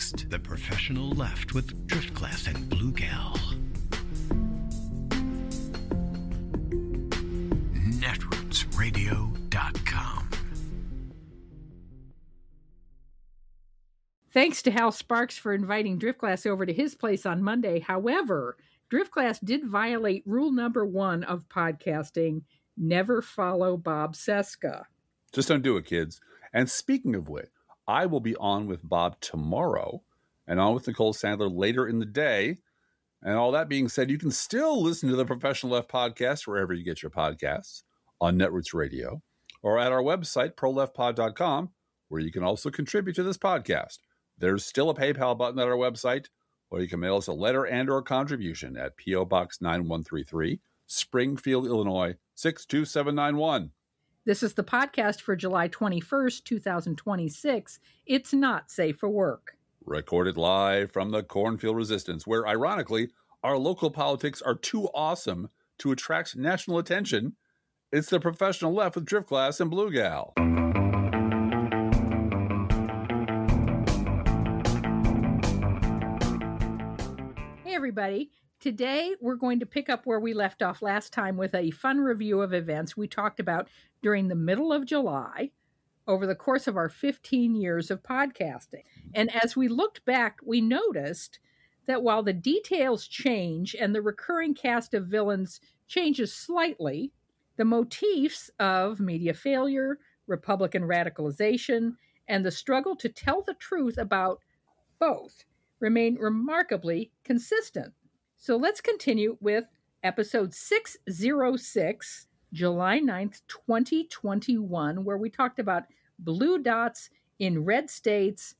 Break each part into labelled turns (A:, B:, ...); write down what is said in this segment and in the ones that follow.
A: Next, The Professional Left with Driftglass and Blue Gal. Netrootsradio.com.
B: Thanks to Hal Sparks for inviting Driftglass over to his place on Monday. However, Driftglass did violate rule number 1 of podcasting: never follow Bob Cesca.
C: Just don't do it, kids. And speaking of which, I will be on with Bob tomorrow and on with Nicole Sandler later in the day. And all that being said, you can still listen to the Professional Left podcast wherever you get your podcasts, on Netroots Radio, or at our website, proleftpod.com, where you can also contribute to this podcast. There's still a PayPal button at our website, or you can mail us a letter and or contribution at P.O. Box 9133, Springfield, Illinois, 62791.
B: This is the podcast for July 21st, 2026. It's not safe for work.
C: Recorded live from the Cornfield Resistance, where, ironically, our local politics are too awesome to attract national attention. It's the Professional Left with Driftglass and Blue Gal.
B: Hey, everybody. Today, we're going to pick up where we left off last time with a fun review of events we talked about during the middle of July over the course of our 15 years of podcasting. And as we looked back, we noticed that while the details change and the recurring cast of villains changes slightly, the motifs of media failure, Republican radicalization, and the struggle to tell the truth about both remain remarkably consistent. So let's continue with episode 606, July 9th, 2021, where we talked about blue dots in red states,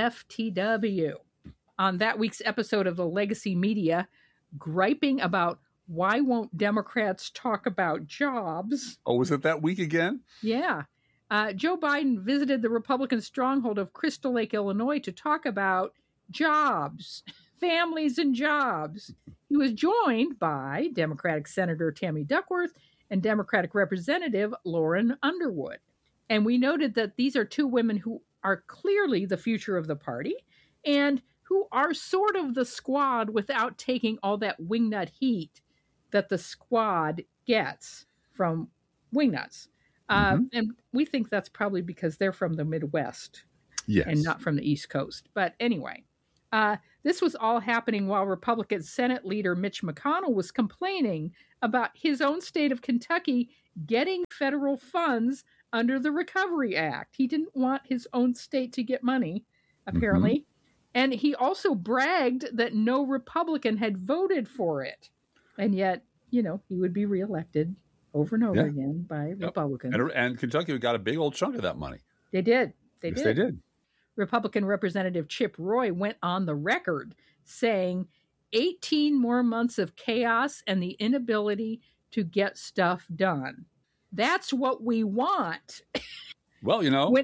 B: FTW. On that week's episode of the Legacy Media, griping about why won't Democrats talk about jobs?
C: Oh, was it that week again?
B: Yeah. Joe Biden visited the Republican stronghold of Crystal Lake, Illinois, to talk about jobs, families and jobs. He was joined by Democratic Senator Tammy Duckworth and Democratic Representative Lauren Underwood. And we noted that these are two women who are clearly the future of the party and who are sort of the squad without taking all that wingnut heat that the squad gets from wingnuts. And we think that's probably because they're from the Midwest and not from the East Coast. But anyway, this was all happening while Republican Senate leader Mitch McConnell was complaining about his own state of Kentucky getting federal funds under the Recovery Act. He didn't want his own state to get money, apparently. And he also bragged that no Republican had voted for it. And yet, you know, he would be reelected over and over again by Republicans.
C: And Kentucky got a big old chunk of that money.
B: They did.
C: They did.
B: Republican Representative Chip Roy went on the record saying 18 more months of chaos and the inability to get stuff done. That's what we want.
C: Well, you know,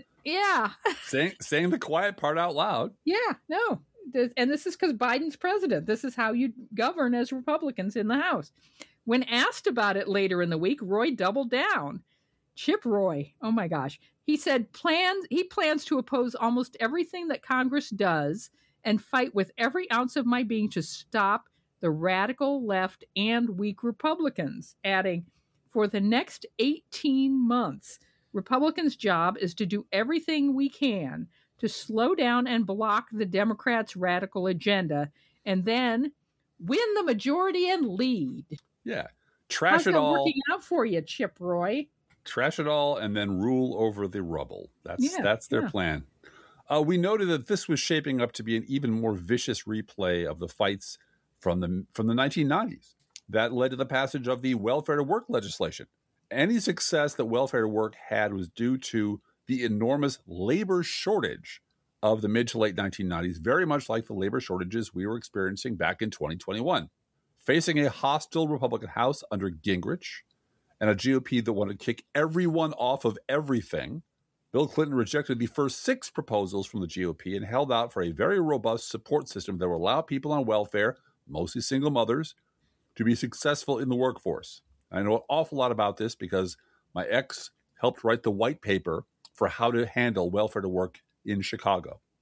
C: saying the quiet part out loud.
B: Yeah, no. And this is because Biden's president. This is how you govern as Republicans in the House. When asked about it later in the week, Roy doubled down. Chip Roy, oh my gosh. He said he plans to oppose almost everything that Congress does and fight with every ounce of my being to stop the radical left and weak Republicans, adding, for the next 18 months, Republicans' job is to do everything we can to slow down and block the Democrats' radical agenda and then win the majority and lead.
C: Yeah. Trash it all.
B: How's that working out for you, Chip Roy?
C: Trash it all and then rule over the rubble. That's their plan. We noted that this was shaping up to be an even more vicious replay of the fights from the 1990s that led to the passage of the welfare to work legislation. Any success that welfare to work had was due to the enormous labor shortage of the mid to late 1990s, very much like the labor shortages we were experiencing back in 2021. Facing a hostile Republican House under Gingrich and a GOP that wanted to kick everyone off of everything, Bill Clinton rejected the first 6 proposals from the GOP and held out for a very robust support system that would allow people on welfare, mostly single mothers, to be successful in the workforce. I know an awful lot about this because my ex helped write the white paper for how to handle welfare to work in Chicago.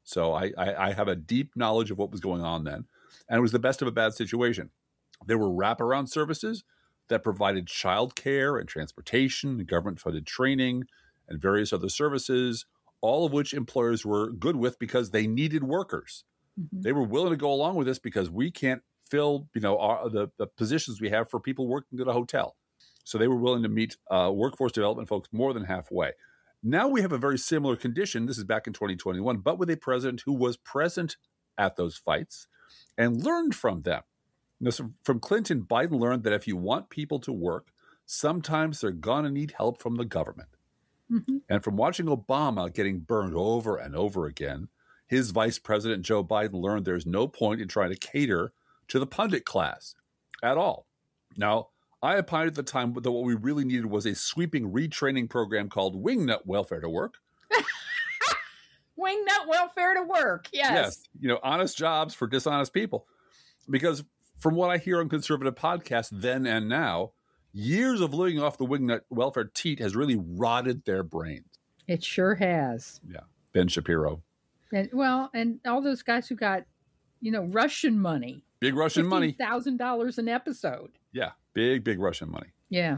C: So I have a deep knowledge of what was going on then. And it was the best of a bad situation. There were wraparound services that provided childcare and transportation, and government-funded training, and various other services, all of which employers were good with because they needed workers. Mm-hmm. They were willing to go along with this because we can't fill, the positions we have for people working at a hotel. So they were willing to meet workforce development folks more than halfway. Now we have a very similar condition. This is back in 2021, but with a president who was present at those fights and learned from them. So from Clinton, Biden learned that if you want people to work, sometimes they're going to need help from the government. Mm-hmm. And from watching Obama getting burned over and over again, his vice president, Joe Biden, learned there's no point in trying to cater to the pundit class at all. Now, I opined at the time that what we really needed was a sweeping retraining program called Wingnut Welfare to Work.
B: Wingnut Welfare to Work, yes.
C: Yes, honest jobs for dishonest people. Because from what I hear on conservative podcasts then and now, years of living off the Wingnut Welfare teat has really rotted their brains.
B: It sure has.
C: Yeah, Ben Shapiro.
B: And all those guys who got, Russian money.
C: Big Russian money.
B: $15,000 an episode.
C: Yeah, big Russian money.
B: Yeah.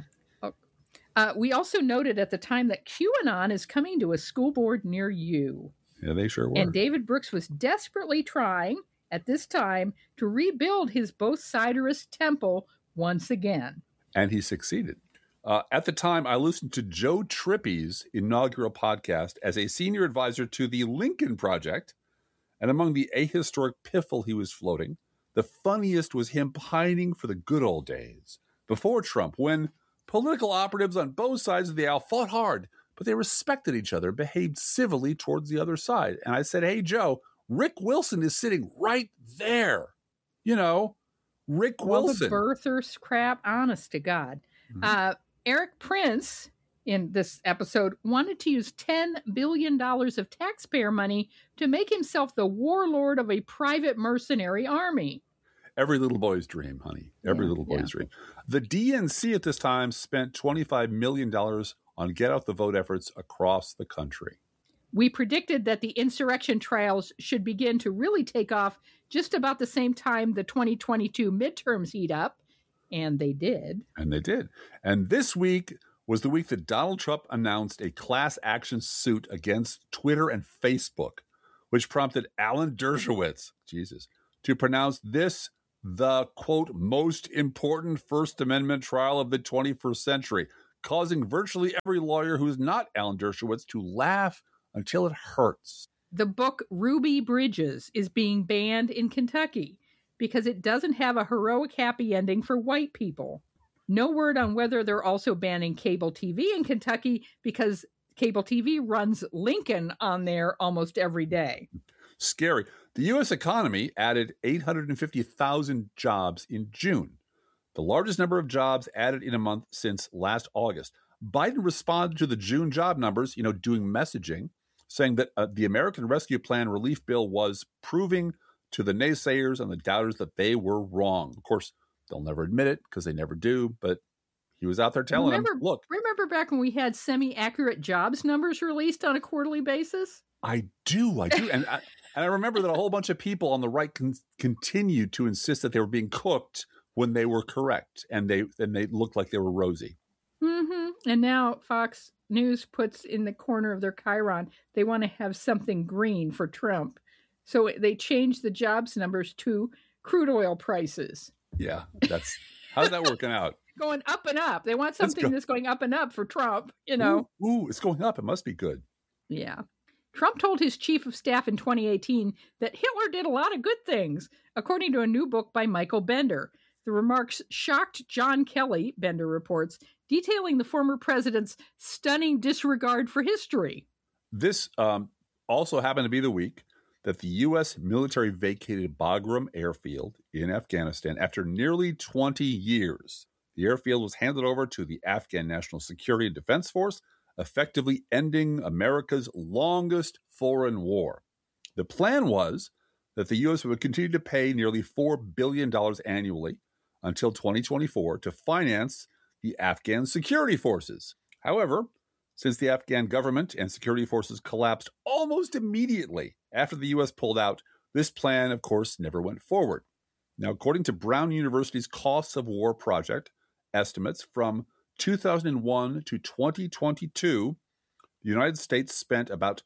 B: We also noted at the time that QAnon is coming to a school board near you.
C: Yeah, they sure were.
B: And David Brooks was desperately trying at this time to rebuild his both-siderist temple once again.
C: And he succeeded. At the time, I listened to Joe Trippi's inaugural podcast as a senior advisor to the Lincoln Project. And among the ahistoric piffle he was floating, the funniest was him pining for the good old days before Trump, when political operatives on both sides of the aisle fought hard, but they respected each other, behaved civilly towards the other side. And I said, hey, Joe, Rick Wilson is sitting right there. Rick Wilson.
B: The birthers crap, honest to God. Mm-hmm. Eric Prince, in this episode, wanted to use $10 billion of taxpayer money to make himself the warlord of a private mercenary army.
C: Every little boy's dream, honey. Every little boy's dream. The DNC at this time spent $25 million on get-out-the-vote efforts across the country.
B: We predicted that the insurrection trials should begin to really take off just about the same time the 2022 midterms heat up, and they did. And this week was the week that Donald Trump announced a class action suit against Twitter and Facebook, which prompted Alan Dershowitz, to pronounce this the, quote, most important First Amendment trial of the 21st century, causing virtually every lawyer who's not Alan Dershowitz to laugh until it hurts. The book Ruby Bridges is being banned in Kentucky because it doesn't have a heroic happy ending for white people. No word on whether they're also banning cable TV in Kentucky because cable TV runs Lincoln on there almost every day.
C: Scary. The U.S. economy added 850,000 jobs in June, the largest number of jobs added in a month since last August. Biden responded to the June job numbers, doing messaging, saying that the American Rescue Plan relief bill was proving to the naysayers and the doubters that they were wrong. Of course, they'll never admit it because they never do, but he was out there telling them, look.
B: Remember back when we had semi-accurate jobs numbers released on a quarterly basis?
C: I do. And I remember that a whole bunch of people on the right continued to insist that they were being cooked when they were correct, and they looked like they were rosy.
B: Mm-hmm. And now Fox News puts in the corner of their chyron, they want to have something green for Trump. So they changed the jobs numbers to crude oil prices.
C: Yeah, how's that working out?
B: Going up and up. They want something that's going up and up for Trump,
C: Ooh, it's going up. It must be good.
B: Yeah. Trump told his chief of staff in 2018 that Hitler did a lot of good things, according to a new book by Michael Bender. The remarks shocked John Kelly, Bender reports, detailing the former president's stunning disregard for history.
C: This also happened to be the week that the U.S. military vacated Bagram Airfield in Afghanistan after nearly 20 years. The airfield was handed over to the Afghan National Security and Defense Force, effectively ending America's longest foreign war. The plan was that the U.S. would continue to pay nearly $4 billion annually until 2024 to finance the Afghan security forces. However, Since the Afghan government and security forces collapsed almost immediately after the U.S. pulled out, this plan, of course, never went forward. Now, according to Brown University's Costs of War Project estimates from 2001 to 2022, the United States spent about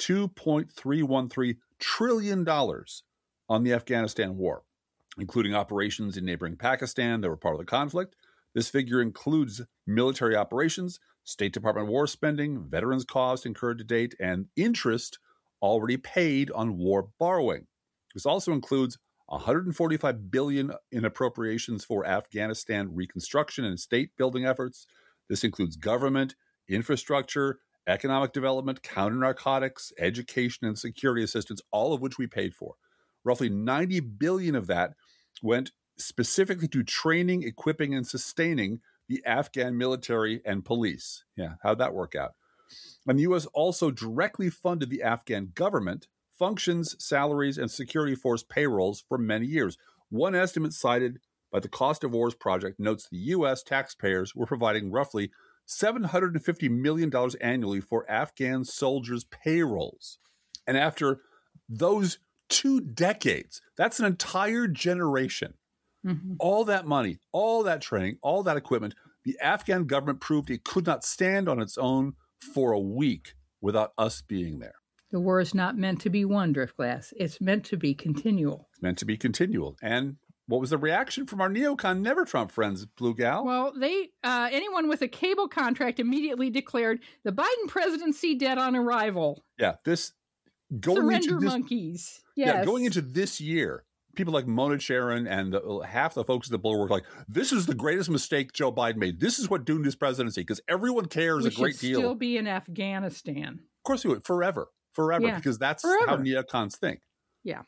C: $2.313 trillion on the Afghanistan war, including operations in neighboring Pakistan that were part of the conflict. This figure includes military operations, State Department war spending, veterans' costs incurred to date, and interest already paid on war borrowing. This also includes $145 billion in appropriations for Afghanistan reconstruction and state-building efforts. This includes government, infrastructure, economic development, counter-narcotics, education, and security assistance, all of which we paid for. Roughly $90 billion of that went specifically to training, equipping, and sustaining the Afghan military and police. Yeah, how'd that work out? And the U.S. also directly funded the Afghan government, functions, salaries, and security force payrolls for many years. One estimate cited by the Cost of Wars Project notes the U.S. taxpayers were providing roughly $750 million annually for Afghan soldiers' payrolls. And after those 2 decades, that's an entire generation. Mm-hmm. All that money, all that training, all that equipment, the Afghan government proved it could not stand on its own for a week without us being there.
B: The war is not meant to be won, Driftglass. It's meant to be continual.
C: It's meant to be continual. And what was the reaction from our neocon Never Trump friends, Blue Gal?
B: Well, anyone with a cable contract immediately declared the Biden presidency dead on arrival.
C: Yeah,
B: surrender monkeys. Yes.
C: Yeah, going into this year, people like Mona Charen and half the folks at the Bulwark were like, this is the greatest mistake Joe Biden made. This is what doomed his presidency because everyone cares a great deal.
B: Still be in Afghanistan.
C: Of course we would. Forever, yeah, because that's how neocons think.
B: Yeah.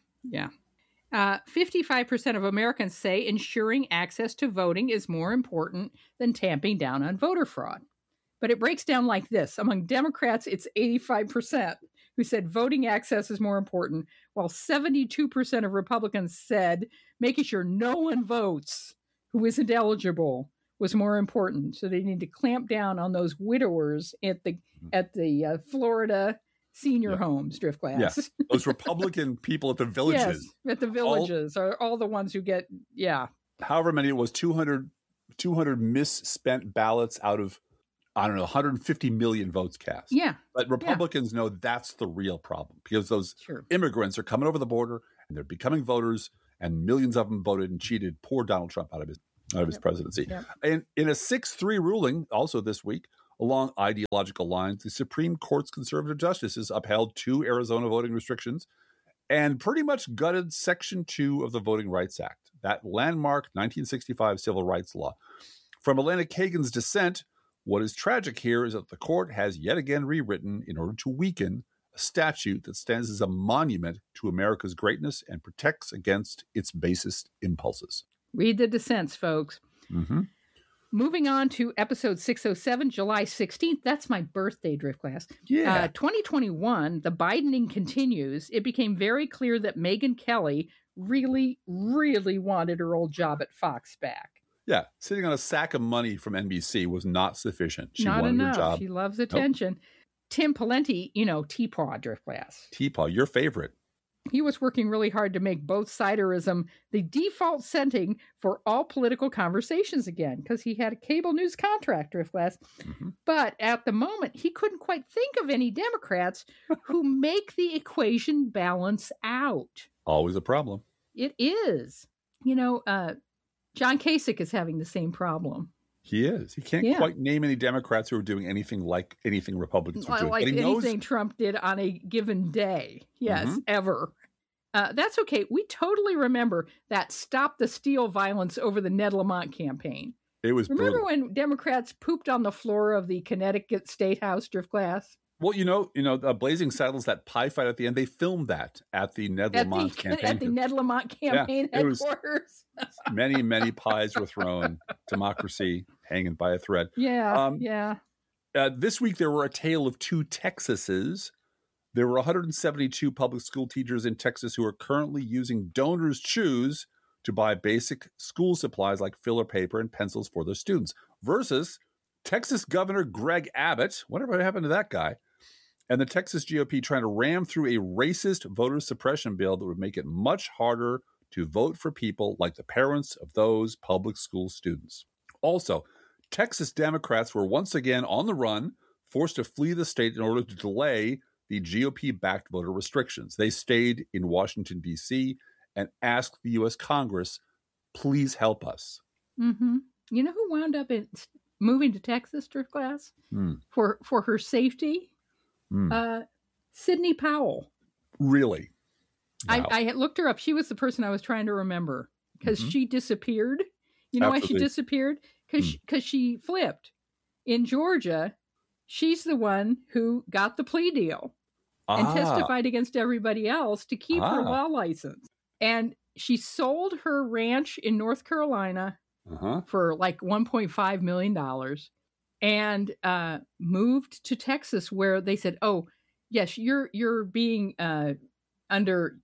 B: 55% of Americans say ensuring access to voting is more important than tamping down on voter fraud. But it breaks down like this. Among Democrats, it's 85% who said voting access is more important, while 72% of Republicans said making sure no one votes who isn't eligible was more important. So they need to clamp down on those widowers at the Florida senior homes, Driftglass.
C: Yes, those Republican people at the villages.
B: Yes, at the villages are all the ones who get,
C: however many it was, 200 misspent ballots out of, 150 million votes cast.
B: Yeah.
C: But Republicans know that's the real problem because those immigrants are coming over the border and they're becoming voters and millions of them voted and cheated poor Donald Trump out of his presidency. Yep. And in a 6-3 ruling also this week, along ideological lines, the Supreme Court's conservative justices upheld 2 Arizona voting restrictions and pretty much gutted Section 2 of the Voting Rights Act, that landmark 1965 civil rights law. From Elena Kagan's dissent, what is tragic here is that the court has yet again rewritten in order to weaken a statute that stands as a monument to America's greatness and protects against its basest impulses.
B: Read the dissents, folks.
C: Mm-hmm.
B: Moving on to episode 607, July 16th. That's my birthday, Driftglass.
C: Yeah.
B: 2021, the Bidening continues. It became very clear that Megyn Kelly really, really wanted her old job at Fox back.
C: Yeah, sitting on a sack of money from NBC was not sufficient. She
B: not
C: wanted
B: enough.
C: her job.
B: She loves attention. Nope. Tim Pawlenty, Teapaw, Driftglass.
C: Teapaw, your favorite.
B: He was working really hard to make both siderism the default setting for all political conversations again, because he had a cable news contract, Driftglass. Mm-hmm. But at the moment, he couldn't quite think of any Democrats who make the equation balance out.
C: Always a problem.
B: It is. John Kasich is having the same problem.
C: He is. He can't quite name any Democrats who are doing anything like anything Republicans are doing.
B: Like anything Trump did on a given day. Yes, ever. That's okay. We totally remember that Stop the Steal violence over the Ned Lamont campaign.
C: It was
B: Remember
C: brutal.
B: when Democrats pooped on the floor of the Connecticut State House, Driftglass?
C: Well, Blazing Saddles, that pie fight at the end, they filmed that at the Ned Lamont campaign.
B: At the Ned Lamont campaign headquarters.
C: Many, many pies were thrown. Democracy hanging by a thread.
B: Yeah.
C: This week, there were a tale of 2 Texases. There were 172 public school teachers in Texas who are currently using Donors Choose to buy basic school supplies like filler paper and pencils for their students, versus Texas Governor Greg Abbott, whatever happened to that guy, and the Texas GOP trying to ram through a racist voter suppression bill that would make it much harder to vote for people like the parents of those public school students. Also, Texas Democrats were once again on the run, forced to flee the state in order to delay the GOP-backed voter restrictions. They stayed in Washington, D.C., and asked the U.S. Congress, please help us.
B: Mm-hmm. You know who wound up moving to Texas, Driftglass, for her safety? Sidney Powell.
C: Really? Wow.
B: I had looked her up. She was the person I was trying to remember because she disappeared. You know Absolutely. Why she disappeared? Because she flipped. In Georgia, she's the one who got the plea deal and testified against everybody else to keep her law license. And she sold her ranch in North Carolina for like $1.5 million and moved to Texas, where they said, oh, yes, you're being under,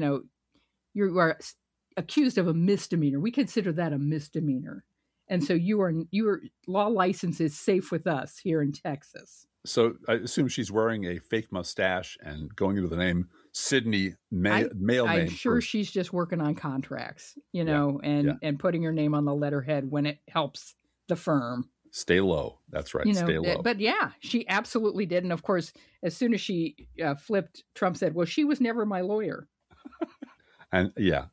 B: you are accused of a misdemeanor. We consider that a misdemeanor. And so your law license is safe with us here in Texas.
C: So I assume she's wearing a fake mustache and going into the name Sidney male name.
B: I'm sure she's just working on contracts, and putting her name on the letterhead when it helps the firm.
C: Stay low. That's right. Stay low.
B: But yeah, she absolutely did. And of course, as soon as she flipped, Trump said, well, she was never my lawyer.
C: And yeah,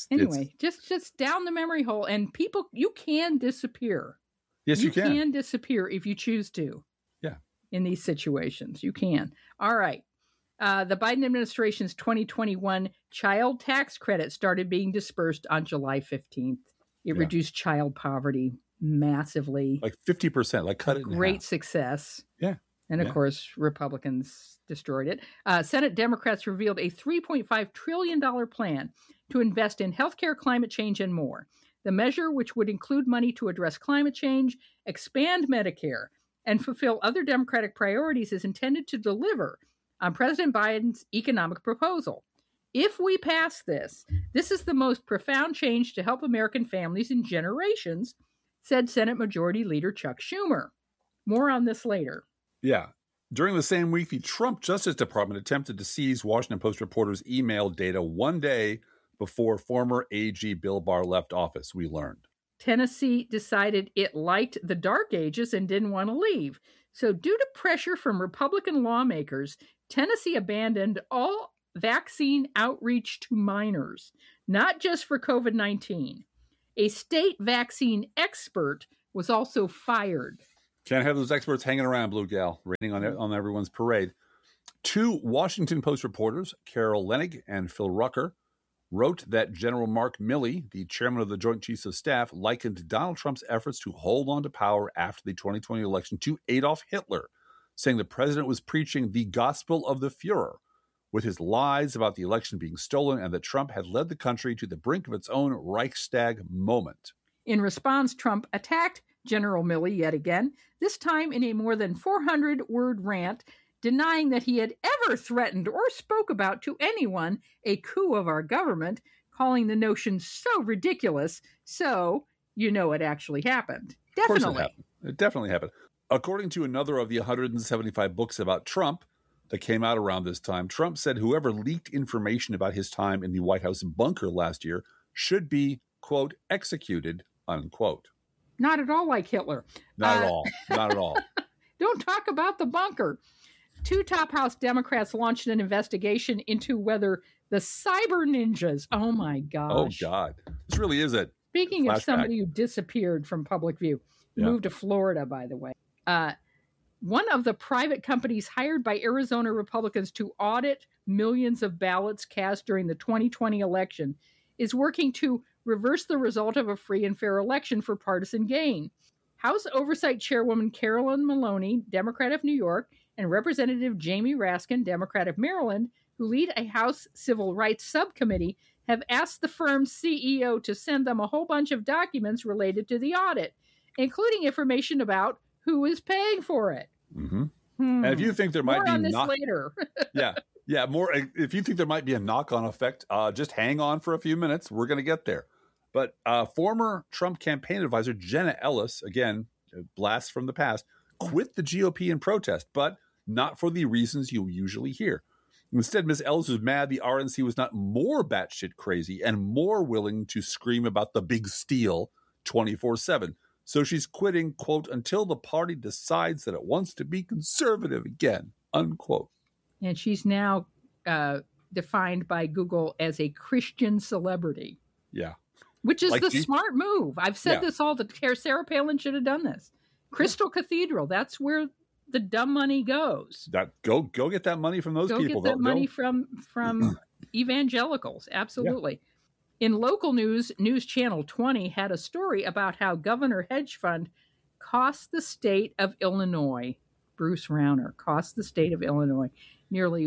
B: just down the memory hole. And people, you can disappear.
C: Yes, you can.
B: You can disappear if you choose to.
C: Yeah. In
B: these situations, you can. All right. The Biden administration's 2021 child tax credit started being dispersed on July 15th. It reduced child poverty massively.
C: Like 50%, like cut it in half.
B: Great success.
C: Yeah.
B: And of course, Republicans destroyed it. Senate Democrats revealed a $3.5 trillion plan to invest in healthcare, climate change, and more. The measure, which would include money to address climate change, expand Medicare, and fulfill other Democratic priorities, is intended to deliver on President Biden's economic proposal. If we pass this is the most profound change to help American families in generations, said Senate Majority Leader Chuck Schumer. More on this later.
C: Yeah. During the same week, the Trump Justice Department attempted to seize Washington Post reporters' email data one day before former AG Bill Barr left office, we learned.
B: Tennessee decided it liked the dark ages and didn't want to leave. So due to pressure from Republican lawmakers, Tennessee abandoned all vaccine outreach to minors, not just for COVID-19. A state vaccine expert was also fired.
C: Can't have those experts hanging around, Blue Gal, raining on everyone's parade. Two Washington Post reporters, Carol Leonnig and Phil Rucker, wrote that General Mark Milley, the chairman of the Joint Chiefs of Staff, likened Donald Trump's efforts to hold on to power after the 2020 election to Adolf Hitler, saying the president was preaching the gospel of the Fuhrer with his lies about the election being stolen and that Trump had led the country to the brink of its own Reichstag moment.
B: In response, Trump attacked General Milley yet again, this time in a more than 400-word rant, denying that he had ever threatened or spoke about to anyone a coup of our government, calling the notion so ridiculous. So, it actually happened. Definitely.
C: Of course it definitely happened. According to another of the 175 books about Trump that came out around this time, Trump said whoever leaked information about his time in the White House bunker last year should be, quote, executed, unquote.
B: Not at all like Hitler.
C: Not at all. Not at all.
B: Don't talk about the bunker. Two top House Democrats launched an investigation into whether the cyber ninjas, oh my gosh.
C: Oh God. This really is it.
B: Speaking of somebody who disappeared from public view, moved to Florida, by the way. One of the private companies hired by Arizona Republicans to audit millions of ballots cast during the 2020 election is working to reverse the result of a free and fair election for partisan gain. House Oversight Chairwoman Carolyn Maloney, Democrat of New York, and Representative Jamie Raskin, Democrat of Maryland, who lead a House Civil Rights Subcommittee, have asked the firm's CEO to send them a whole bunch of documents related to the audit, including information about who is paying for it.
C: Mm-hmm. And if you think there might
B: more
C: be
B: on this later.
C: more. If you think there might be a knock-on effect, just hang on for a few minutes. We're going to get there. But former Trump campaign advisor Jenna Ellis, again, blast from the past, quit the GOP in protest, but not for the reasons you usually hear. Instead, Ms. Ellis was mad the RNC was not more batshit crazy and more willing to scream about the big steal 24/7. So she's quitting, quote, until the party decides that it wants to be conservative again, unquote.
B: And she's now defined by Google as a Christian celebrity.
C: Yeah.
B: Which is the smart move. I've said this all the time. Sarah Palin should have done this. Crystal Cathedral, that's where the dumb money goes.
C: Go get that money from those people.
B: Go get that money from evangelicals. Absolutely. Yeah. In local news, News Channel 20 had a story about how Governor Hedge Fund cost the state of Illinois, Bruce Rauner, cost the state of Illinois nearly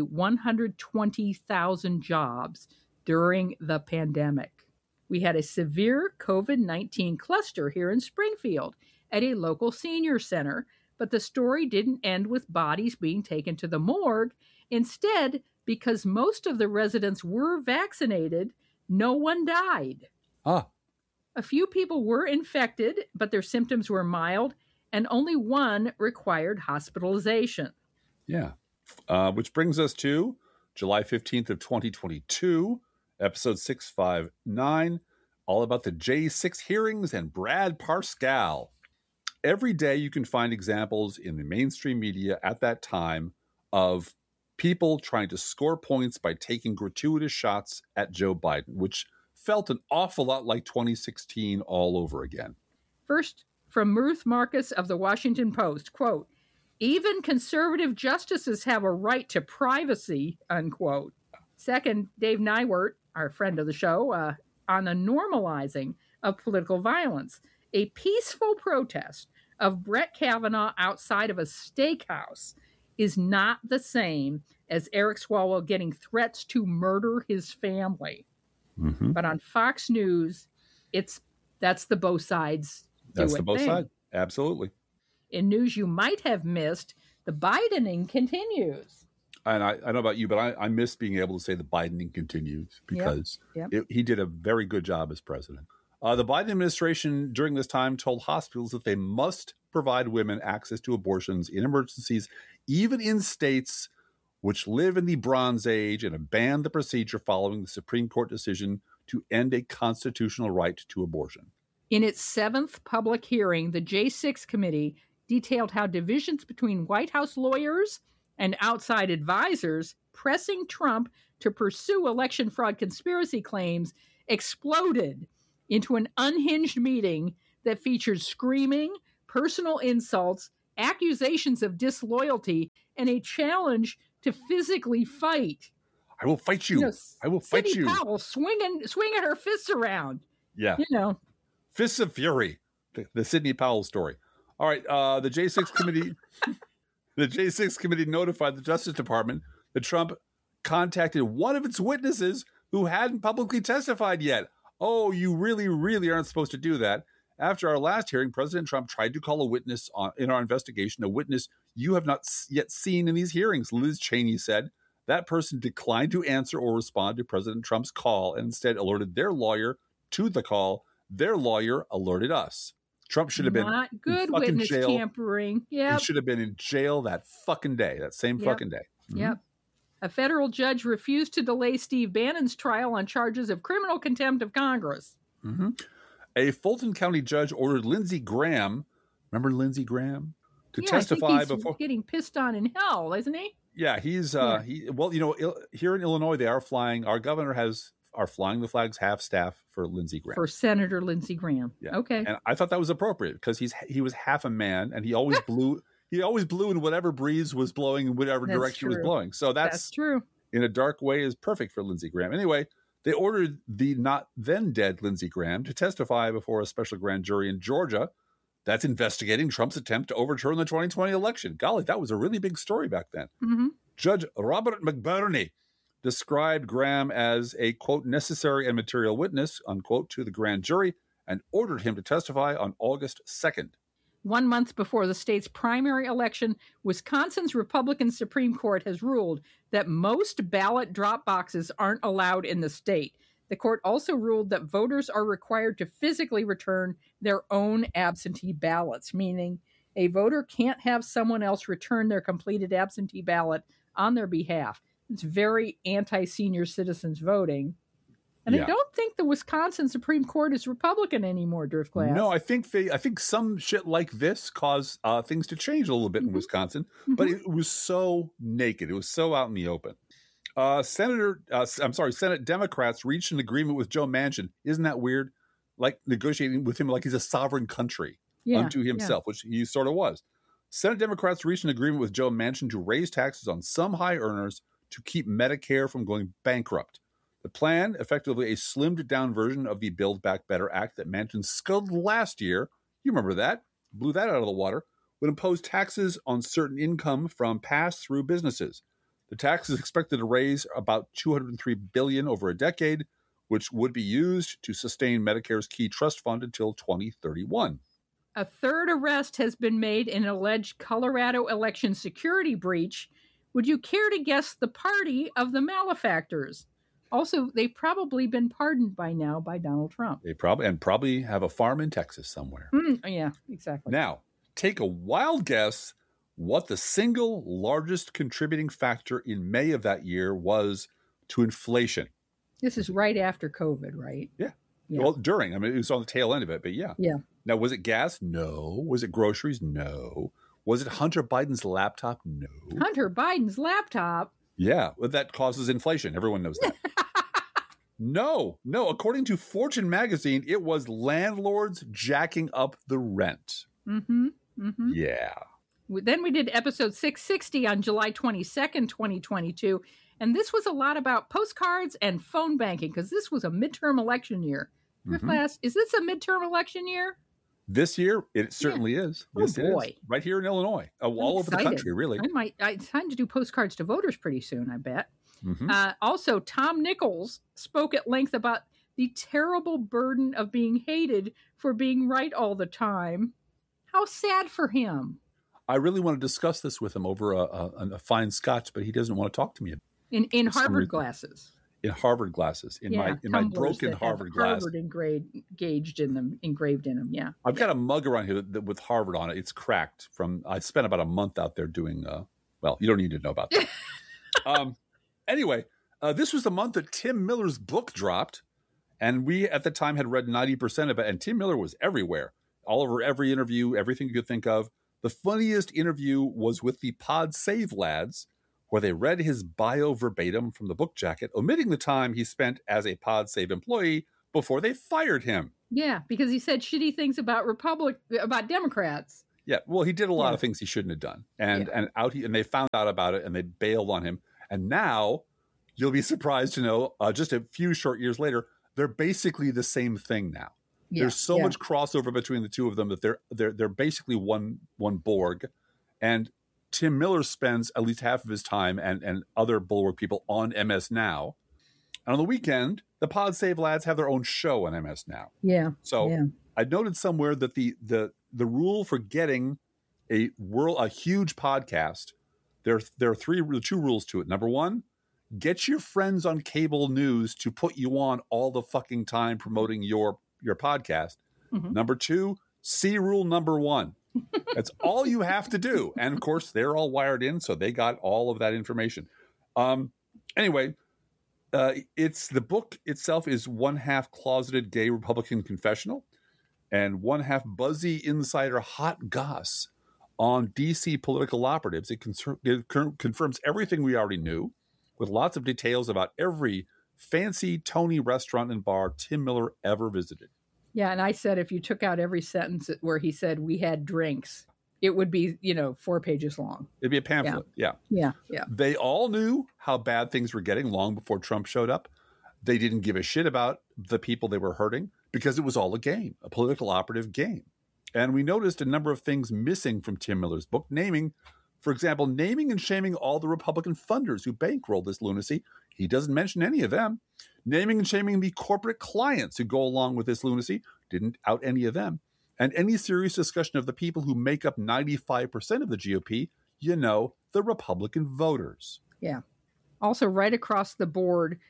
B: 120,000 jobs during the pandemic. We had a severe COVID-19 cluster here in Springfield at a local senior center, but the story didn't end with bodies being taken to the morgue. Instead, because most of the residents were vaccinated, no one died.
C: Ah.
B: A few people were infected, but their symptoms were mild, and only one required hospitalization.
C: Yeah. Which brings us to July 15th of 2022, episode 659, all about the J6 hearings and Brad Parscale. Every day you can find examples in the mainstream media at that time of people trying to score points by taking gratuitous shots at Joe Biden, which felt an awful lot like 2016 all over again.
B: First, from Ruth Marcus of the Washington Post, quote, even conservative justices have a right to privacy, unquote. Second, Dave Nywert, our friend of the show, on the normalizing of political violence. A peaceful protest of Brett Kavanaugh outside of a steakhouse is not the same as Eric Swalwell getting threats to murder his family. Mm-hmm. But on Fox News, that's the both sides.
C: That's the both sides. Absolutely.
B: In news you might have missed, the Bidening continues.
C: And I don't know about you, but I miss being able to say the Bidening continues because he did a very good job as president. The Biden administration during this time told hospitals that they must provide women access to abortions in emergencies, even in states which live in the Bronze Age, and abandoned the procedure following the Supreme Court decision to end a constitutional right to abortion.
B: In its seventh public hearing, the J6 committee detailed how divisions between White House lawyers and outside advisors pressing Trump to pursue election fraud conspiracy claims exploded into an unhinged meeting that featured screaming, personal insults, accusations of disloyalty, and a challenge to physically fight.
C: I will fight you. I will fight
B: Sidney
C: you.
B: Powell swinging her fists around.
C: Yeah. Fists of Fury, the Sidney Powell story. All right. The J6 committee, the J6 committee notified the Justice Department that Trump contacted one of its witnesses who hadn't publicly testified yet. Oh, you really, really aren't supposed to do that. After our last hearing, President Trump tried to call a witness in our investigation, a witness you have not yet seen in these hearings, Liz Cheney said. That person declined to answer or respond to President Trump's call and instead alerted their lawyer to the call. Their lawyer alerted us. Trump should have been
B: not good witness
C: jail.
B: Tampering. Yeah,
C: he should have been in jail that fucking day, that same fucking day.
B: Mm-hmm. Yep. A federal judge refused to delay Steve Bannon's trial on charges of criminal contempt of Congress.
C: Mm-hmm. A Fulton County judge ordered Lindsey Graham, remember Lindsey Graham, to testify before.
B: Getting pissed on in hell, isn't he?
C: Yeah, he's here in Illinois they are flying. Our governor are flying the flags half staff for Lindsey Graham.
B: For Senator Lindsey Graham. Yeah. Okay.
C: And I thought that was appropriate because he was half a man and he always blew. He always blew in whatever breeze was blowing in whatever direction it was blowing. So that's
B: true.
C: In a dark way is perfect for Lindsey Graham. Anyway, they ordered the not then dead Lindsey Graham to testify before a special grand jury in Georgia that's investigating Trump's attempt to overturn the 2020 election. Golly, that was a really big story back then.
B: Mm-hmm.
C: Judge Robert McBurney described Graham as a, quote, necessary and material witness, unquote, to the grand jury and ordered him to testify on August 2nd.
B: 1 month before the state's primary election, Wisconsin's Republican Supreme Court has ruled that most ballot drop boxes aren't allowed in the state. The court also ruled that voters are required to physically return their own absentee ballots, meaning a voter can't have someone else return their completed absentee ballot on their behalf. It's very anti-senior citizens voting. And I don't think the Wisconsin Supreme Court is Republican anymore, Driftglass.
C: No, I think some shit like this caused things to change a little bit in Wisconsin, but it was so naked. It was so out in the open. Senate Democrats reached an agreement with Joe Manchin. Isn't that weird? Like negotiating with him like he's a sovereign country unto himself, which he sort of was. Senate Democrats reached an agreement with Joe Manchin to raise taxes on some high earners to keep Medicare from going bankrupt. The plan, effectively a slimmed down version of the Build Back Better Act that Manchin sculled last year, you remember that, blew that out of the water, would impose taxes on certain income from pass-through businesses. The tax is expected to raise about $203 billion over a decade, which would be used to sustain Medicare's key trust fund until 2031.
B: A third arrest has been made in an alleged Colorado election security breach. Would you care to guess the party of the malefactors? Also, they've probably been pardoned by now by Donald Trump.
C: They probably have a farm in Texas somewhere.
B: Yeah, exactly.
C: Now, take a wild guess what the single largest contributing factor in May of that year was to inflation.
B: This is right after COVID, right?
C: Yeah. Well, during. I mean, it was on the tail end of it, but yeah.
B: Yeah.
C: Now, was it gas? No. Was it groceries? No. Was it Hunter Biden's laptop? No.
B: Hunter Biden's laptop?
C: Yeah, well, that causes inflation. Everyone knows that. No. According to Fortune magazine, it was landlords jacking up the rent. Yeah.
B: Then we did episode 660 on July 22nd, 2022. And this was a lot about postcards and phone banking because this was a midterm election year. Class, is this a midterm election year?
C: This year, it certainly is. Yes,
B: boy.
C: It is. Right here in Illinois. All over the country, really.
B: It's time to do postcards to voters pretty soon, I bet. Also, Tom Nichols spoke at length about the terrible burden of being hated for being right all the time. How sad for him.
C: I really want to discuss this with him over a fine scotch, but he doesn't want to talk to me.
B: In Harvard glasses.
C: In Harvard glasses. In my broken Harvard glass.
B: Harvard engraved in them. Yeah.
C: I've got a mug around here with Harvard on it. It's cracked I spent about a month out there doing, well, you don't need to know about that. Anyway, this was the month that Tim Miller's book dropped, and we at the time had read 90% of it, and Tim Miller was everywhere. All over every interview, everything you could think of. The funniest interview was with the Pod Save lads, where they read his bio verbatim from the book jacket, omitting the time he spent as a Pod Save employee before they fired him.
B: Yeah, because he said shitty things about Democrats.
C: Yeah, well, he did a lot of things he shouldn't have done, and they found out about it, and they bailed on him. And now, you'll be surprised to know, just a few short years later, they're basically the same thing now. Yeah, there's so much crossover between the two of them that they're basically one Borg, and Tim Miller spends at least half of his time and other Bulwark people on MS Now. And on the weekend, the Pod Save lads have their own show on MS Now.
B: Yeah.
C: So I noted somewhere that the rule for getting a huge podcast, there are two rules to it. Number one, get your friends on cable news to put you on all the fucking time promoting your podcast. Number two, see rule number one. That's all you have to do. And of course, they're all wired in, so they got all of that information. Anyway, the book itself is one half closeted gay Republican confessional and one half buzzy insider hot goss on DC political operatives. It confirms everything we already knew, with lots of details about every fancy Tony restaurant and bar Tim Miller ever visited.
B: Yeah, and I said if you took out every sentence where he said we had drinks, it would be, 4 pages long.
C: It'd be a pamphlet, yeah. They all knew how bad things were getting long before Trump showed up. They didn't give a shit about the people they were hurting because it was all a game, a political operative game. And we noticed a number of things missing from Tim Miller's book, for example, naming and shaming all the Republican funders who bankrolled this lunacy. He doesn't mention any of them. Naming and shaming the corporate clients who go along with this lunacy. Didn't out any of them. And any serious discussion of the people who make up 95% of the GOP, the Republican voters.
B: Yeah. Also, right across the board,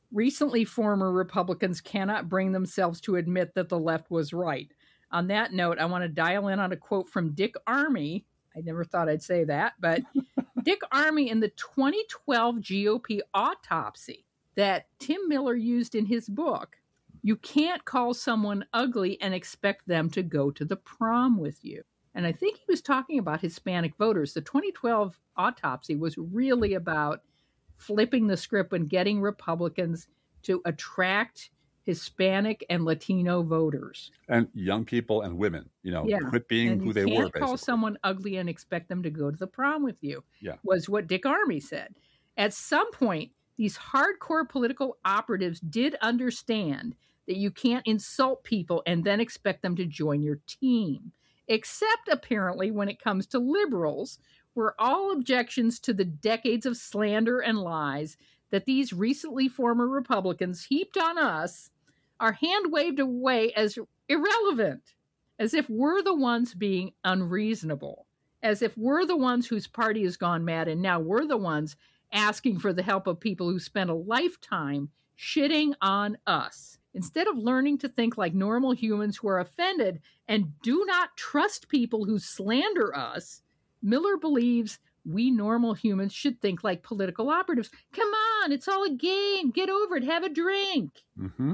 B: Recently, former Republicans cannot bring themselves to admit that the left was right. On that note, I want to dial in on a quote from Dick Armey. I never thought I'd say that, but Dick Armey in the 2012 GOP autopsy that Tim Miller used in his book. You can't call someone ugly and expect them to go to the prom with you. And I think he was talking about Hispanic voters. The 2012 autopsy was really about flipping the script and getting Republicans to attract Hispanic and Latino voters.
C: And young people and women, quit being who they were, basically.
B: You can't call someone ugly and expect them to go to the prom with you,
C: yeah.
B: was what Dick Armey said. At some point, these hardcore political operatives did understand that you can't insult people and then expect them to join your team, except apparently when it comes to liberals, where all objections to the decades of slander and lies that these recently former Republicans heaped on us are hand-waved away as irrelevant, as if we're the ones being unreasonable, as if we're the ones whose party has gone mad, and now we're the ones asking for the help of people who spent a lifetime shitting on us. Instead of learning to think like normal humans who are offended and do not trust people who slander us, Miller believes we normal humans should think like political operatives. Come on, it's all a game. Get over it. Have a drink.
C: Mm-hmm.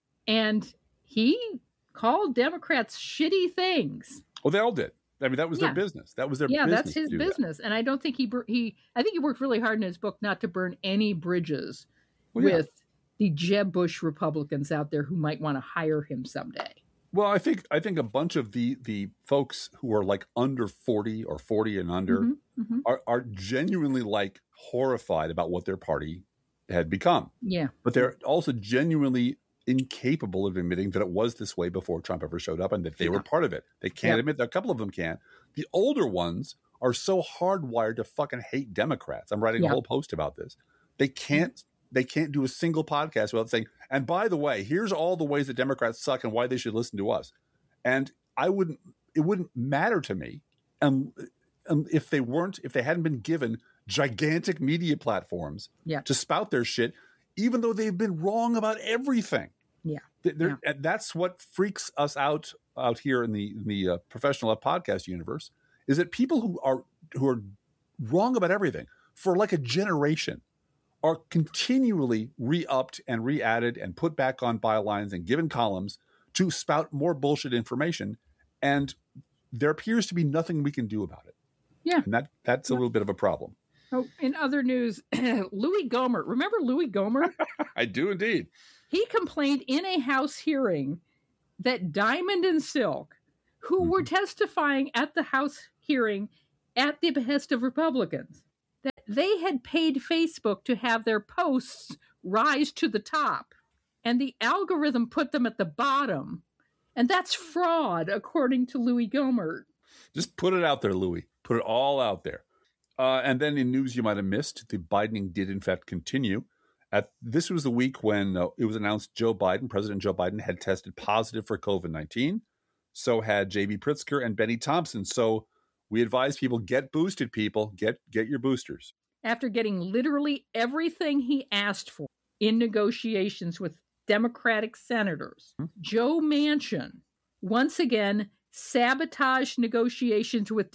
B: And he called Democrats shitty things.
C: Well, they all did. I mean, that was their business. That was their business.
B: Yeah, that's his business. And I don't think I think he worked really hard in his book not to burn any bridges with the Jeb Bush Republicans out there who might want to hire him someday.
C: Well, I think a bunch of the folks who are like under 40 or 40 and under are genuinely like horrified about what their party had become.
B: Yeah.
C: But they're also genuinely incapable of admitting that it was this way before Trump ever showed up and that they were part of it. They can't admit that. A couple of them can't. The older ones are so hardwired to fucking hate Democrats. I'm writing a whole post about this. They can't do a single podcast without saying, and by the way, here's all the ways that Democrats suck and why they should listen to us. And it wouldn't matter to me if they hadn't been given gigantic media platforms to spout their shit, even though they've been wrong about everything.
B: Yeah.
C: That's what freaks us out here in the professional podcast universe, is that people who are wrong about everything for like a generation are continually re-upped and re-added and put back on bylines and given columns to spout more bullshit information. And there appears to be nothing we can do about it.
B: Yeah.
C: And that's a little bit of a problem.
B: Oh, in other news, Louis Gohmert. Remember Louis Gohmert?
C: I do indeed.
B: He complained in a House hearing that Diamond and Silk, who were testifying at the House hearing at the behest of Republicans, that they had paid Facebook to have their posts rise to the top, and the algorithm put them at the bottom. And that's fraud, according to Louis Gohmert.
C: Just put it out there, Louis. Put it all out there. And then in news you might have missed, the Bidening did in fact continue. This was the week when it was announced President Joe Biden had tested positive for COVID-19. So had J.B. Pritzker and Benny Thompson. So we advise people, get boosted, people. Get your boosters.
B: After getting literally everything he asked for in negotiations with Democratic senators, Joe Manchin once again sabotaged negotiations with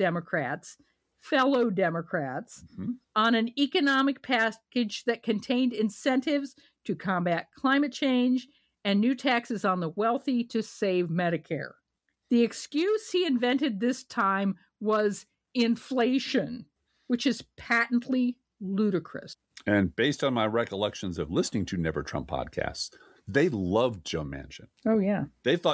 B: fellow Democrats, on an economic package that contained incentives to combat climate change and new taxes on the wealthy to save Medicare. The excuse he invented this time was inflation, which is patently ludicrous.
C: And based on my recollections of listening to Never Trump podcasts, they loved Joe Manchin.
B: Oh, yeah.
C: They thought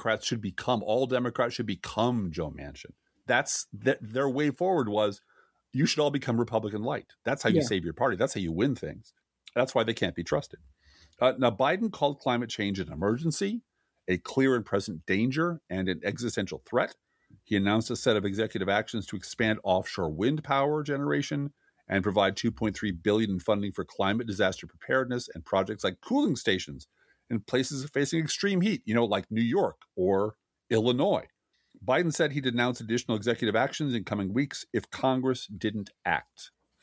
C: all Democrats should become Joe Manchin. That's their way forward was, you should all become Republican light. That's how you save your party. That's how you win things. That's why they can't be trusted. Now, Biden called climate change an emergency, a clear and present danger, and an existential threat. He announced a set of executive actions to expand offshore wind power generation and provide $2.3 billion in funding for climate disaster preparedness and projects like cooling stations in places facing extreme heat, like New York or Illinois. Biden said he'd announce additional executive actions in coming weeks if Congress didn't act.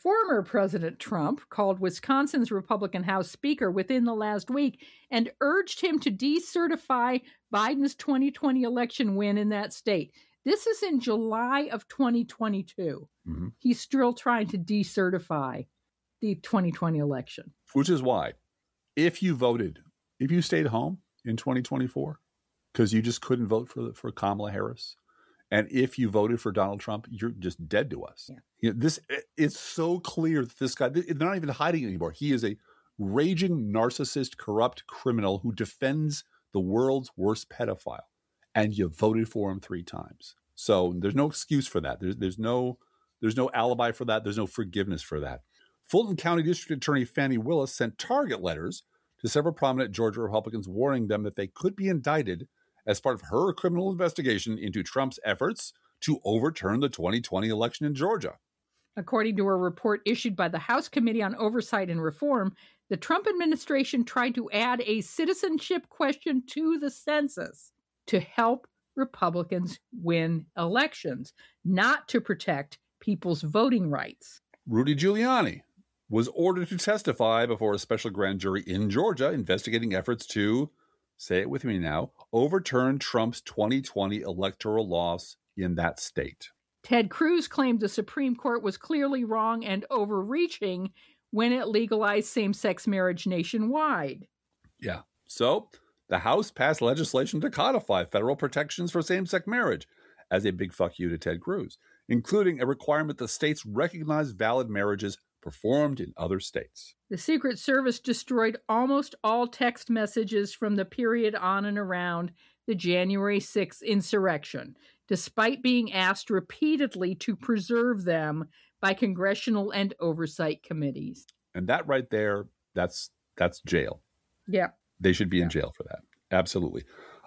B: Former President Trump called Wisconsin's Republican House Speaker within the last week and urged him to decertify Biden's 2020 election win in that state. This is in July of 2022. Mm-hmm. He's still trying to decertify the 2020 election.
C: Which is why, if you stayed home in 2024, because you just couldn't vote for Kamala Harris, and if you voted for Donald Trump, you're just dead to us. Yeah. It's so clear that this guy, they're not even hiding it anymore. He is a raging narcissist, corrupt criminal who defends the world's worst pedophile. And you voted for him 3 times. So there's no excuse for that. There's no alibi for that. There's no forgiveness for that. Fulton County District Attorney Fannie Willis sent target letters to several prominent Georgia Republicans warning them that they could be indicted as part of her criminal investigation into Trump's efforts to overturn the 2020 election in Georgia.
B: According to a report issued by the House Committee on Oversight and Reform, the Trump administration tried to add a citizenship question to the census to help Republicans win elections, not to protect people's voting rights.
C: Rudy Giuliani was ordered to testify before a special grand jury in Georgia investigating efforts to, say it with me now, overturn Trump's 2020 electoral loss in that state.
B: Ted Cruz claimed the Supreme Court was clearly wrong and overreaching when it legalized same-sex marriage nationwide.
C: Yeah. So the House passed legislation to codify federal protections for same-sex marriage as a big fuck you to Ted Cruz, including a requirement that states recognize valid marriages performed in other states.
B: The Secret Service destroyed almost all text messages from the period on and around the January 6th insurrection, despite being asked repeatedly to preserve them by congressional and oversight committees.
C: And that right there, that's jail.
B: Yeah.
C: They should be in jail for that. Absolutely.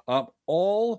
C: All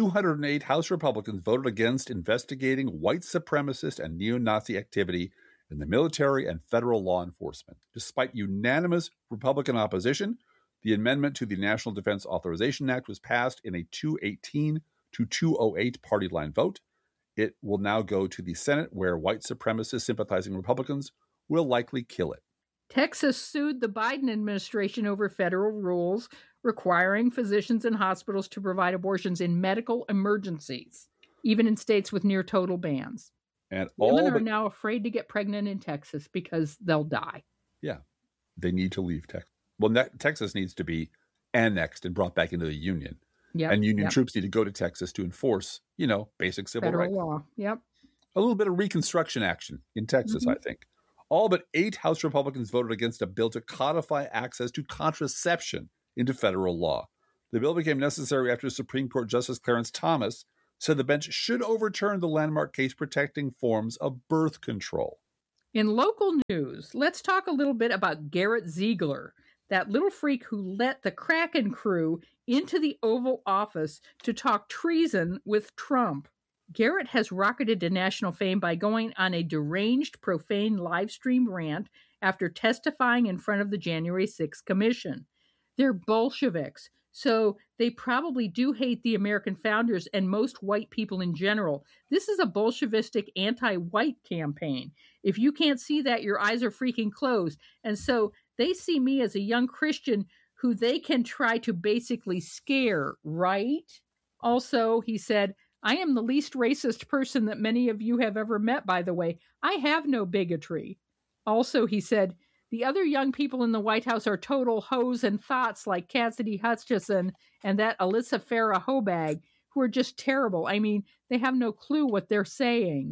C: 208 House Republicans voted against investigating white supremacist and neo-Nazi activity in the military and federal law enforcement. Despite unanimous Republican opposition, the amendment to the National Defense Authorization Act was passed in a 218 to 208 party line vote. It will now go to the Senate, where white supremacist sympathizing Republicans will likely kill it.
B: Texas sued the Biden administration over federal rules requiring physicians and hospitals to provide abortions in medical emergencies, even in states with near total bans.
C: And
B: women are now afraid to get pregnant in Texas because they'll die.
C: Yeah, they need to leave Texas. Well, Texas needs to be annexed and brought back into the Union.
B: Yep,
C: and Union troops need to go to Texas to enforce, basic civil rights.
B: Federal law, yep.
C: A little bit of Reconstruction action in Texas, I think. All but 8 House Republicans voted against a bill to codify access to contraception into federal law. The bill became necessary after Supreme Court Justice Clarence Thomas said the bench should overturn the landmark case protecting forms of birth control.
B: In local news, let's talk a little bit about Garrett Ziegler, that little freak who let the Kraken crew into the Oval Office to talk treason with Trump. Garrett has rocketed to national fame by going on a deranged, profane live-stream rant after testifying in front of the January 6th Commission. They're Bolsheviks, so they probably do hate the American founders and most white people in general. This is a Bolshevistic anti-white campaign. If you can't see that, your eyes are freaking closed. And so they see me as a young Christian who they can try to basically scare, right? Also, he said, I am the least racist person that many of you have ever met, by the way. I have no bigotry. Also, he said, the other young people in the White House are total hoes and thoughts like Cassidy Hutchinson and that Alyssa Farah Hobag, who are just terrible. I mean, they have no clue what they're saying.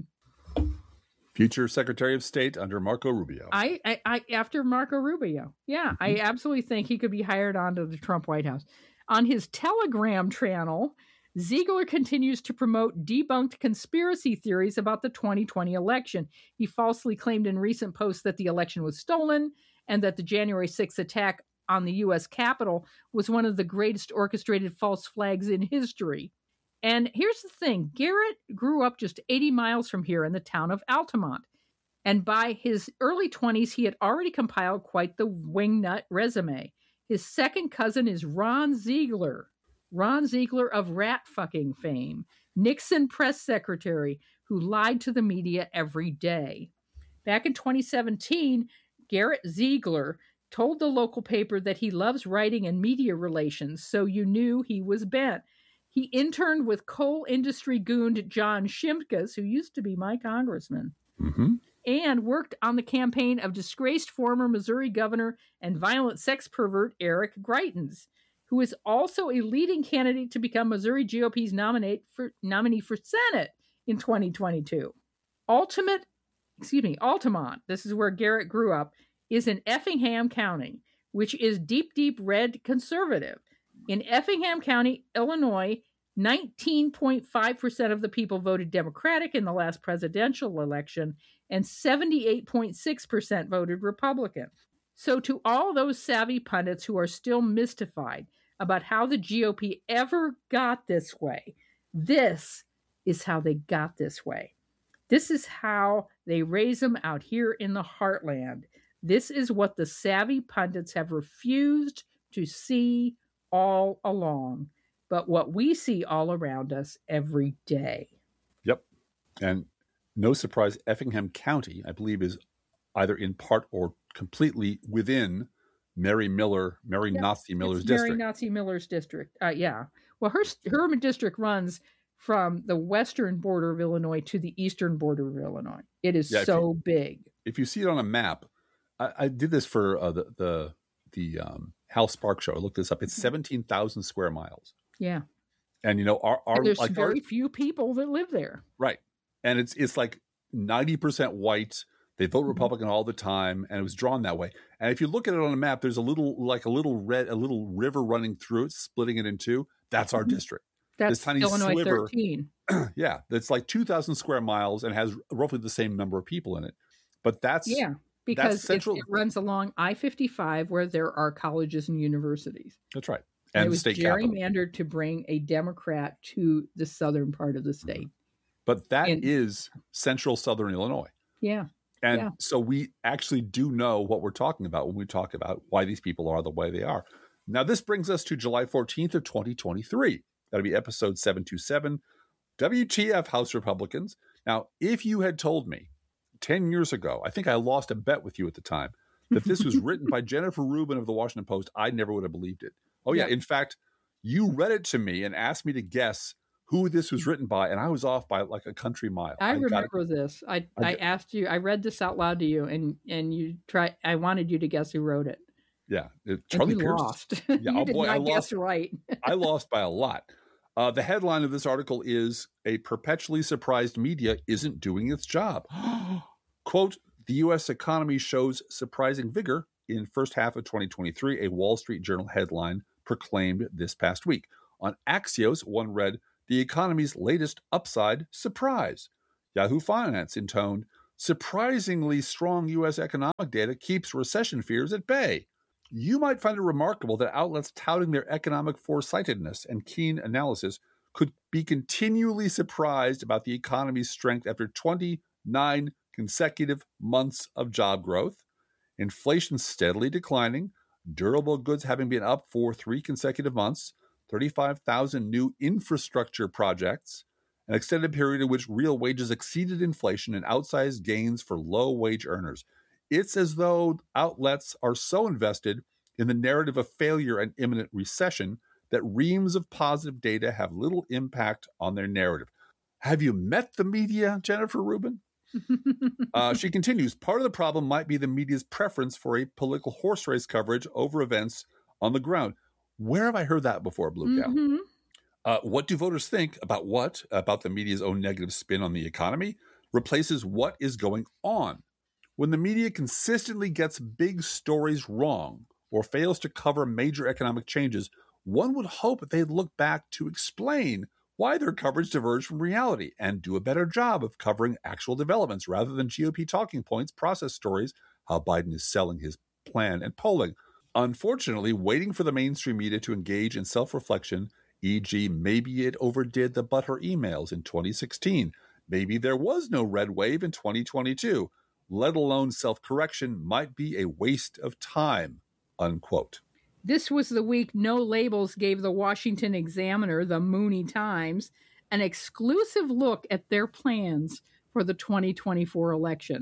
C: Future Secretary of State under Marco Rubio.
B: I after Marco Rubio. Yeah, I absolutely think he could be hired onto the Trump White House. On his Telegram channel, Ziegler continues to promote debunked conspiracy theories about the 2020 election. He falsely claimed in recent posts that the election was stolen and that the January 6th attack on the U.S. Capitol was one of the greatest orchestrated false flags in history. And here's the thing. Garrett grew up just 80 miles from here in the town of Altamont. And by his early 20s, he had already compiled quite the wingnut resume. His second cousin is Ron Ziegler of rat-fucking fame, Nixon press secretary who lied to the media every day. Back in 2017, Garrett Ziegler told the local paper that he loves writing and media relations, so you knew he was bent. He interned with coal industry goon John Shimkus, who used to be my congressman, and worked on the campaign of disgraced former Missouri governor and violent sex pervert Eric Greitens, who is also a leading candidate to become Missouri GOP's nominee for Senate in 2022. Altamont, this is where Garrett grew up, is in Effingham County, which is deep, deep red conservative. In Effingham County, Illinois, 19.5% of the people voted Democratic in the last presidential election, and 78.6% voted Republican. So to all those savvy pundits who are still mystified about how the GOP ever got this way, this is how they got this way. This is how they raise them out here in the heartland. This is what the savvy pundits have refused to see all along, but what we see all around us every day.
C: Yep. And no surprise, Effingham County, I believe, is either in part or completely within Mary Nazi Miller's district.
B: Mary Nazi Miller's district. Yeah. Well, her district runs from the western border of Illinois to the eastern border of Illinois. It is big.
C: If you see it on a map, I did this for the Hal Sparks show. I looked this up. It's 17,000 square miles.
B: Yeah.
C: And
B: there's very few people that live there.
C: Right. And it's like 90% white. They vote Republican all the time, and it was drawn that way. And if you look at it on a map, there's a little river running through it, splitting it in two. That's our district.
B: That's
C: this tiny
B: Illinois
C: sliver,
B: 13.
C: Yeah, that's like 2,000 square miles and has roughly the same number of people in it. But that's
B: because it runs along I-55 where there are colleges and universities.
C: That's right.
B: And it
C: the
B: was
C: state
B: gerrymandered to bring a Democrat to the southern part of the state.
C: But that is central southern Illinois.
B: Yeah.
C: And so we actually do know what we're talking about when we talk about why these people are the way they are. Now, this brings us to July 14th of 2023. That'll be episode 727, WTF House Republicans. Now, if you had told me 10 years ago, I think I lost a bet with you at the time, that this was written by Jennifer Rubin of the Washington Post, I never would have believed it. Oh, yeah. In fact, you read it to me and asked me to guess who this was written by, and I was off by like a country mile.
B: I remember this. I asked you, I read this out loud to you, and you I wanted you to guess who wrote it.
C: Yeah, Charlie Pierce.
B: Lost. Yeah, you did not guess right.
C: I lost by a lot. The headline of this article is, "A perpetually surprised media isn't doing its job." Quote, "The U.S. economy shows surprising vigor in first half of 2023, a Wall Street Journal headline proclaimed this past week. On Axios, one read, "The economy's latest upside surprise." Yahoo Finance intoned, "Surprisingly strong U.S. economic data keeps recession fears at bay." You might find it remarkable that outlets touting their economic foresightedness and keen analysis could be continually surprised about the economy's strength after 29 consecutive months of job growth, inflation steadily declining, durable goods having been up for 3 consecutive months, 35,000 new infrastructure projects, an extended period in which real wages exceeded inflation, and outsized gains for low-wage earners. It's as though outlets are so invested in the narrative of failure and imminent recession that reams of positive data have little impact on their narrative. Have you met the media, Jennifer Rubin? She continues, "Part of the problem might be the media's preference for a political horse race coverage over events on the ground." Where have I heard that before, Blue Cow? What do voters think about what? About the media's own negative spin on the economy? Replaces what is going on. When the media consistently gets big stories wrong or fails to cover major economic changes, one would hope they'd look back to explain why their coverage diverged from reality and do a better job of covering actual developments rather than GOP talking points, process stories, how Biden is selling his plan, and polling. Unfortunately, waiting for the mainstream media to engage in self-reflection, e.g., maybe it overdid the butter emails in 2016, maybe there was no red wave in 2022, let alone self-correction, might be a waste of time, unquote.
B: This was the week No Labels gave the Washington Examiner, the Mooney Times, an exclusive look at their plans for the 2024 election.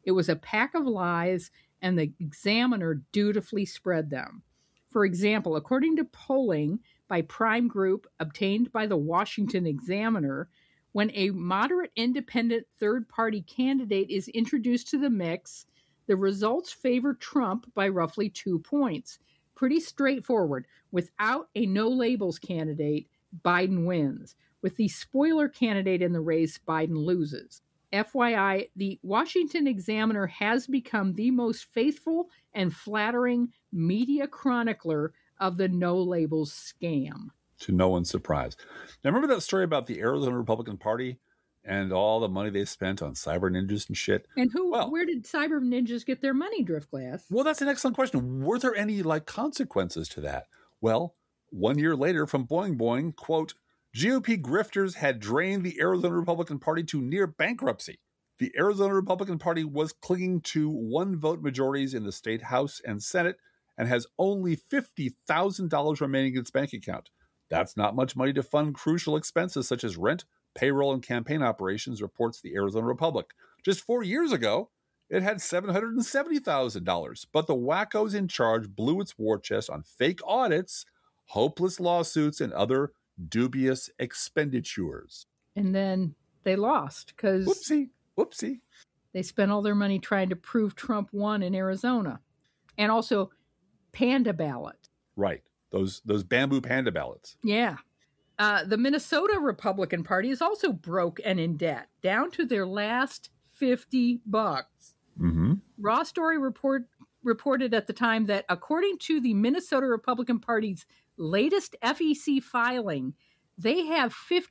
B: It was a pack of lies, and the Examiner dutifully spread them. For example, according to polling by Prime Group obtained by the Washington Examiner, when a moderate independent third-party candidate is introduced to the mix, the results favor Trump by roughly 2 points. Pretty straightforward. Without a no-labels candidate, Biden wins. With the spoiler candidate in the race, Biden loses. FYI, the Washington Examiner has become the most faithful and flattering media chronicler of the no-labels scam.
C: To no one's surprise. Now, remember that story about the Arizona Republican Party and all the money they spent on cyber ninjas and shit?
B: And where did cyber ninjas get their money, Driftglass?
C: Well, that's an excellent question. Were there any consequences to that? Well, 1 year later from Boing Boing, quote, GOP grifters had drained the Arizona Republican Party to near bankruptcy. The Arizona Republican Party was clinging to one-vote majorities in the state House and Senate and has only $50,000 remaining in its bank account. That's not much money to fund crucial expenses such as rent, payroll, and campaign operations, reports the Arizona Republic. Just 4 years ago, it had $770,000, but the wackos in charge blew its war chest on fake audits, hopeless lawsuits, and other dubious expenditures.
B: And then they lost because
C: whoopsie.
B: They spent all their money trying to prove Trump won in Arizona. And also panda ballot.
C: Right. Those bamboo panda ballots.
B: Yeah. The Minnesota Republican Party is also broke and in debt, down to their last $50.
C: Mm-hmm.
B: Raw Story reported at the time that according to the Minnesota Republican Party's latest FEC filing, they have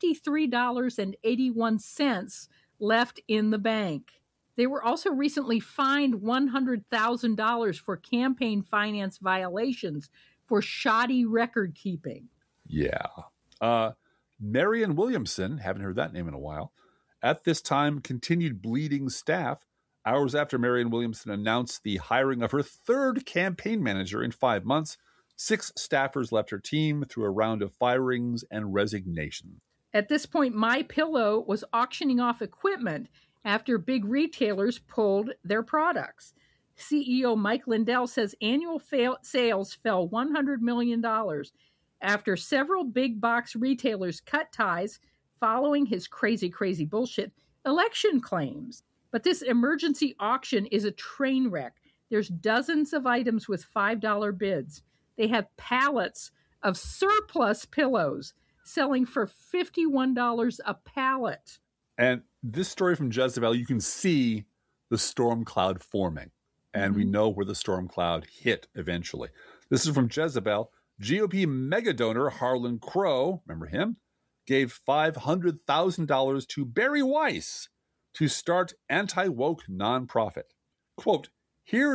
B: $53.81 left in the bank. They were also recently fined $100,000 for campaign finance violations for shoddy record keeping.
C: Yeah. Marianne Williamson, haven't heard that name in a while, at this time continued bleeding staff hours after Marianne Williamson announced the hiring of her third campaign manager in 5 months. 6 staffers left her team through a round of firings and resignations.
B: At this point, MyPillow was auctioning off equipment after big retailers pulled their products. CEO Mike Lindell says annual sales fell $100 million after several big box retailers cut ties following his crazy bullshit election claims. But this emergency auction is a train wreck. There's dozens of items with $5 bids. They have pallets of surplus pillows selling for $51 a pallet.
C: And this story from Jezebel, you can see the storm cloud forming. And we know where the storm cloud hit eventually. This is from Jezebel. GOP mega donor Harlan Crow, remember him, gave $500,000 to Barry Weiss to start anti-woke nonprofit. Quote, here